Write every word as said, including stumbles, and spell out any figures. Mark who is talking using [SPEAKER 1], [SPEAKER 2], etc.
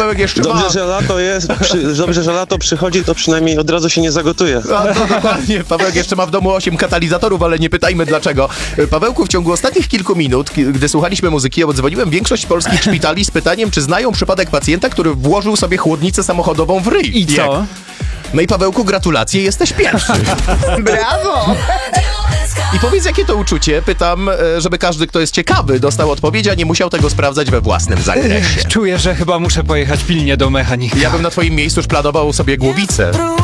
[SPEAKER 1] Pawełek jeszcze
[SPEAKER 2] Dobrze,
[SPEAKER 1] ma...
[SPEAKER 2] że lato jest, przy, dobrze, że lato przychodzi, to przynajmniej od razu się nie zagotuje.
[SPEAKER 1] A, to dokładnie. Pawełek jeszcze ma w domu osiem katalizatorów, ale nie pytajmy dlaczego. Pawełku, w ciągu ostatnich kilku minut, gdy słuchaliśmy muzyki, obdzwoniłem większość polskich szpitali z pytaniem, czy znają przypadek pacjenta, który włożył sobie chłodnicę samochodową w ryj.
[SPEAKER 3] I co?
[SPEAKER 1] No i Pawełku, gratulacje, jesteś pierwszy.
[SPEAKER 4] Brawo!
[SPEAKER 1] I powiedz, jakie to uczucie, pytam, e, żeby każdy, kto jest ciekawy, dostał odpowiedź, a nie musiał tego sprawdzać we własnym zakresie.
[SPEAKER 3] Czuję, że chyba muszę pojechać pilnie do mechanika.
[SPEAKER 1] Ja bym na twoim miejscu już planował sobie głowicę.